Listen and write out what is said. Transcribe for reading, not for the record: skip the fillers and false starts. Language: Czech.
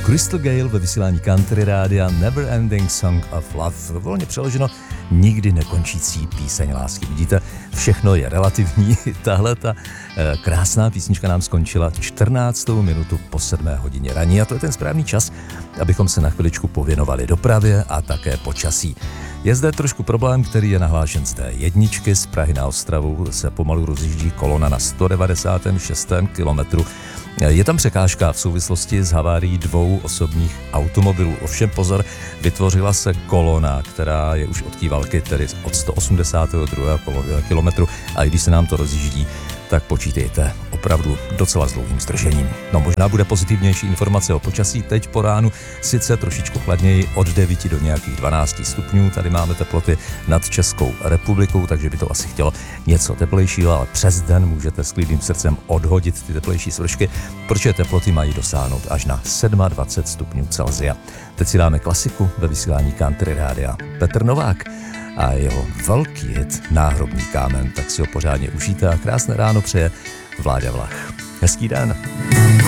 Crystal Gale ve vysílání Country Rádia Never Ending Song of Love. Volně přeloženo nikdy nekončící píseň lásky. Vidíte, všechno je relativní. Tahle ta krásná písnička nám skončila 14. minutu po 7. hodině raní a to je ten správný čas, abychom se na chviličku pověnovali dopravě a také počasí. Je zde trošku problém, který je nahlášen z D1 z Prahy na Ostravu, se pomalu rozjíždí kolona na 196. kilometru. Je tam překážka v souvislosti s havárií 2 osobních automobilů. Ovšem pozor, vytvořila se kolona, která je už od Kývalky, tedy od 182. kilometru a i když se nám to rozjíždí, tak počítejte opravdu docela s dlouhým zdržením. No možná bude pozitivnější informace o počasí teď po ránu, sice trošičku chladněji od 9 do nějakých 12 stupňů, tady máme teploty nad Českou republikou, takže by to asi chtělo něco teplejšího, ale přes den můžete s klidným srdcem odhodit ty teplejší svršky, protože teploty mají dosáhnout až na 27 stupňů Celsia. Teď si dáme klasiku ve vysílání Country Rádia. Petr Novák a jeho velký hit Náhrobní kámen, tak si ho pořádně užijte a krásné ráno přeje Vláďa Vlach. Hezký den.